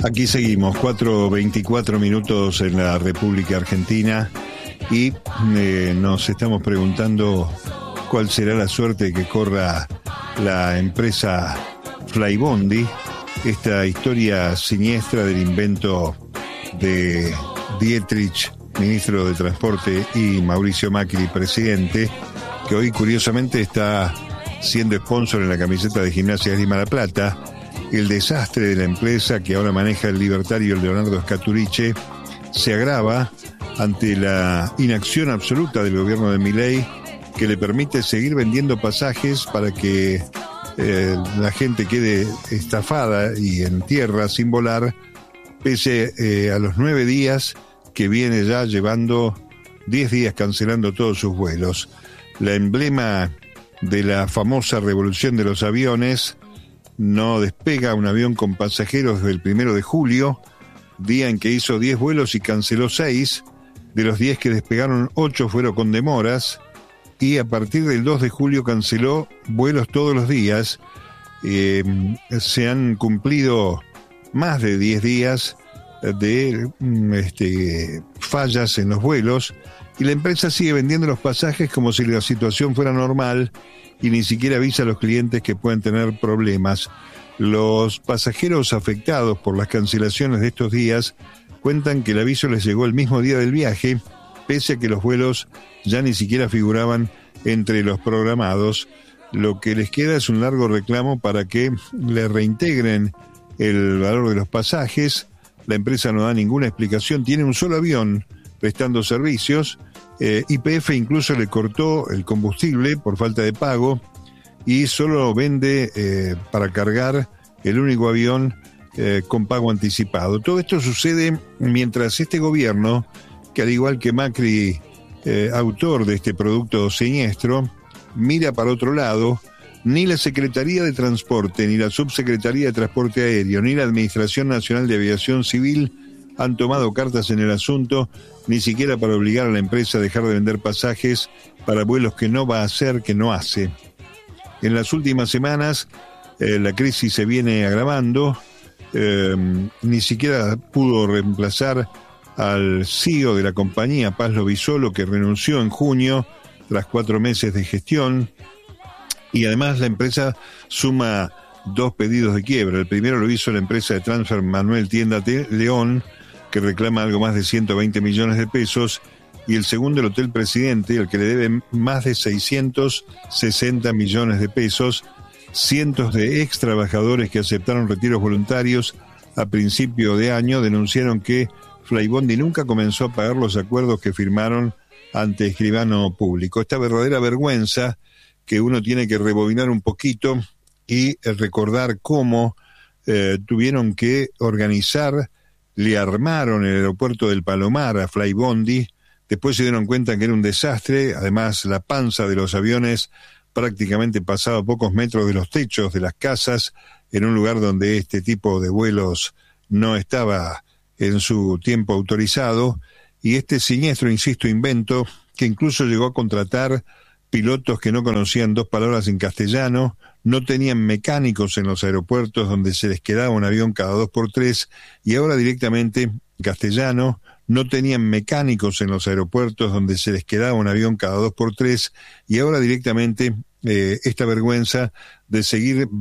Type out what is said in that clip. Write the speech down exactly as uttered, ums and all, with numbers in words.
Aquí seguimos, cuatro veinticuatro minutos en la República Argentina y eh, nos estamos preguntando cuál será la suerte que corra la empresa Flybondi, esta historia siniestra del invento de Dietrich, ministro de Transporte, y Mauricio Macri, presidente, que hoy curiosamente está siendo sponsor en la camiseta de Gimnasia de Grima La Plata. El desastre de la empresa que ahora maneja el libertario Leonardo Scaturice se agrava ante la inacción absoluta del gobierno de Milei, que le permite seguir vendiendo pasajes para que eh, la gente quede estafada y en tierra sin volar, pese eh, a los nueve días que viene ya llevando, diez días cancelando todos sus vuelos. La emblema de la famosa revolución de los aviones: no despega un avión con pasajeros desde el primero de julio, día en que hizo diez vuelos y canceló seis. De los diez que despegaron, ocho fueron con demoras, y a partir del dos de julio canceló vuelos todos los días. Eh, se han cumplido más de diez días de este, fallas en los vuelos, y la empresa sigue vendiendo los pasajes como si la situación fuera normal y ni siquiera avisa a los clientes que pueden tener problemas. Los pasajeros afectados por las cancelaciones de estos días cuentan que el aviso les llegó el mismo día del viaje, pese a que los vuelos ya ni siquiera figuraban entre los programados. Lo que les queda es un largo reclamo para que le reintegren el valor de los pasajes. La empresa no da ninguna explicación, tiene un solo avión prestando servicios. Eh, Y P F incluso le cortó el combustible por falta de pago y solo vende eh, para cargar el único avión eh, con pago anticipado. Todo esto sucede mientras este gobierno, que al igual que Macri, eh, autor de este producto siniestro, mira para otro lado. Ni la Secretaría de Transporte, ni la Subsecretaría de Transporte Aéreo, ni la Administración Nacional de Aviación Civil han tomado cartas en el asunto, ni siquiera para obligar a la empresa a dejar de vender pasajes para vuelos que no va a hacer, que no hace. En las últimas semanas eh, la crisis se viene agravando. Eh, ni siquiera pudo reemplazar al C E O de la compañía, Paz Lovisolo, que renunció en junio tras cuatro meses de gestión. Y además la empresa suma dos pedidos de quiebra. El primero lo hizo la empresa de transfer Manuel Tienda León, que reclama algo más de ciento veinte millones de pesos, y el segundo el Hotel Presidente, al que le deben más de seiscientos sesenta millones de pesos. Cientos de ex trabajadores que aceptaron retiros voluntarios a principio de año denunciaron que Flybondi nunca comenzó a pagar los acuerdos que firmaron ante escribano público. Esta verdadera vergüenza que uno tiene que rebobinar un poquito y recordar cómo eh, tuvieron que organizar. Le armaron el aeropuerto del Palomar a Flybondi, después se dieron cuenta que era un desastre. Además, la panza de los aviones prácticamente pasaba a pocos metros de los techos de las casas, en un lugar donde este tipo de vuelos no estaba en su tiempo autorizado. Y este siniestro, insisto, invento, que incluso llegó a contratar pilotos que no conocían dos palabras en castellano, no tenían mecánicos en los aeropuertos donde se les quedaba un avión cada dos por tres, y ahora directamente en castellano, no tenían mecánicos en los aeropuertos donde se les quedaba un avión cada dos por tres, y ahora directamente eh, esta vergüenza de seguir